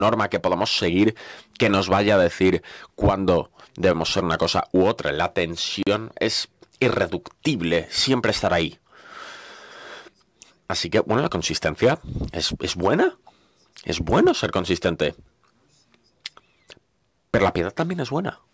norma que podamos seguir que nos vaya a decir cuándo debemos ser una cosa u otra. La tensión es irreductible, siempre estará ahí. Así que, bueno, la consistencia es buena. Es bueno ser consistente. Pero la piedad también es buena.